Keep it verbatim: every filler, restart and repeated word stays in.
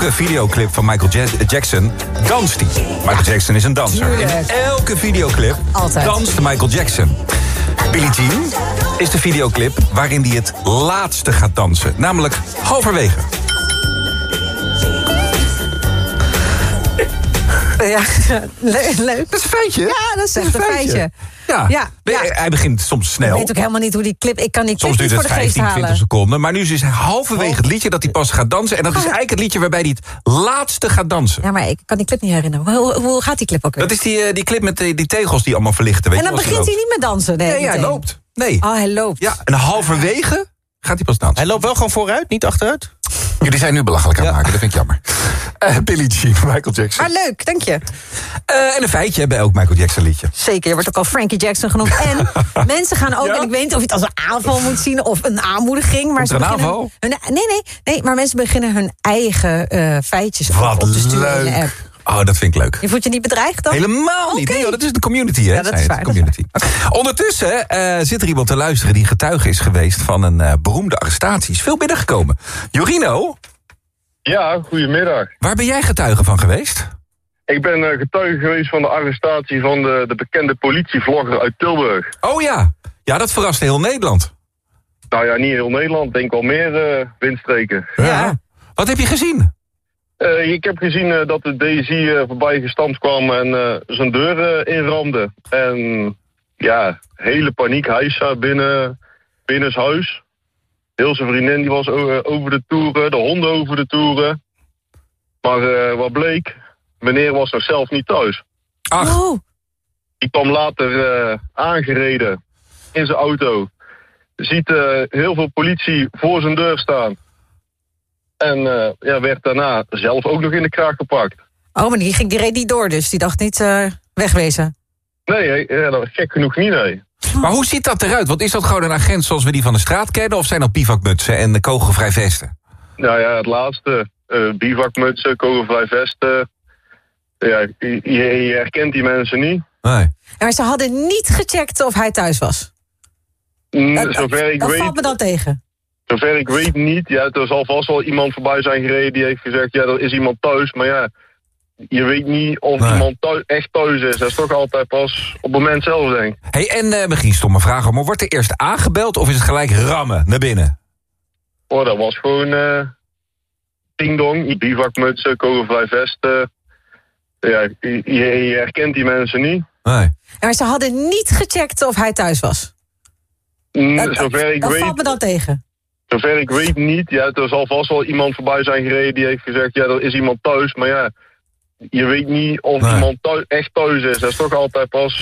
elke videoclip van Michael Jackson danst hij. Michael Jackson is een danser. In elke videoclip Altijd. danst Michael Jackson. Billie Jean is de videoclip waarin hij het laatste gaat dansen. Namelijk halverwege. Ja, le- leuk. Dat is een feitje. Ja, dat is echt een feitje. Ja. Ja, Nee, ja. Hij begint soms snel. Ik weet ook helemaal niet hoe die clip... Ik kan die clip Soms niet duurt voor het de geest vijftien, twintig halen. seconden. Maar nu is hij halverwege het liedje dat hij pas gaat dansen. En dat is eigenlijk het liedje waarbij hij het laatste gaat dansen. Ja, maar ik kan die clip niet herinneren. Hoe, hoe gaat die clip ook weer? Dat is die, uh, die clip met die, die tegels die allemaal verlichten. Weet En je, dan als begint hij loopt. niet met dansen. Nee, Nee, hij meteen. loopt. Nee. Oh, hij loopt. Ja, en halverwege gaat hij pas dansen. Hij loopt wel gewoon vooruit, niet achteruit? Jullie zijn nu belachelijk aan het maken, dat vind ik jammer. Uh, Billie Jean, Michael Jackson. Maar leuk, dank je. Uh, en een feitje bij elk Michael Jackson liedje. Zeker, je wordt ook al Frankie Jackson genoemd. En mensen gaan ook, Ja? en ik weet niet of je het als een aanval moet zien... of een aanmoediging. Maar Komt er ze een beginnen aanval? Hun, nee, nee, nee, maar mensen beginnen hun eigen uh, feitjes op, Wat op te sturen in de leuk. app. Oh, dat vind ik leuk. Je voelt je niet bedreigd dan? Helemaal niet. Oké. Nee, joh, dat is de community, hè? Ja, dat Zei is het, waar, de dat is community. Ondertussen uh, zit er iemand te luisteren die getuige is geweest van een uh, beroemde arrestatie. Is veel binnengekomen. Jorino, Ja, goedemiddag. waar ben jij getuige van geweest? Ik ben uh, getuige geweest van de arrestatie van de, de bekende politievlogger uit Tilburg. Oh ja. Ja, dat verraste heel Nederland. Nou ja, niet heel Nederland, denk wel meer uh, windstreken. Ja. Wat heb je gezien? Uh, ik heb gezien uh, dat de D C uh, voorbij gestampt kwam en uh, zijn deur uh, inramde. En ja, hele paniek. Hij staat binnen, binnen zijn huis. Heel zijn vriendin die was uh, over de toeren, de honden over de toeren. Maar uh, wat bleek, meneer was nog zelf niet thuis. Ach, Oh, Die kwam later uh, aangereden in zijn auto. Ziet uh, heel veel politie voor zijn deur staan. En uh, ja, werd daarna zelf ook nog in de kraag gepakt. oh maar die, ging, die reed niet door dus. Die dacht niet uh, wegwezen. Nee, hè, ja, dat was gek genoeg niet, nee. maar hoe ziet dat eruit? Want is dat gewoon een agent zoals we die van de straat kennen? Of zijn dat bivakmutsen en kogelvrij vesten? Nou ja, het laatste. Uh, bivakmutsen, kogelvrij vesten. Ja, je, je, je herkent die mensen niet. Nee. Ja, maar ze hadden niet gecheckt of hij thuis was. Mm, Dat, zover ik dat valt me weet, dan tegen. zover ik weet niet. Ja, er zal vast wel iemand voorbij zijn gereden die heeft gezegd, ja, er is iemand thuis. Maar ja, je weet niet of Nee. iemand thuis, echt thuis is. Dat is toch altijd pas op het moment zelf, denk ik. Hey, en uh, misschien stomme vraag, maar wordt er eerst aangebeld of is het gelijk rammen naar binnen? Oh, dat was gewoon uh, ding-dong. Bivakmutsen, kogelvrij vesten. Ja, je, je, je herkent die mensen niet. Nee. Ja, maar ze hadden niet gecheckt of hij thuis was. Mm, Dat, zover ik dat weet, valt me dan tegen. zover ik weet niet. Ja, er zal vast wel iemand voorbij zijn gereden die heeft gezegd, ja, er is iemand thuis. Maar ja, je weet niet of Nee. iemand thuis, echt thuis is. Dat is toch altijd pas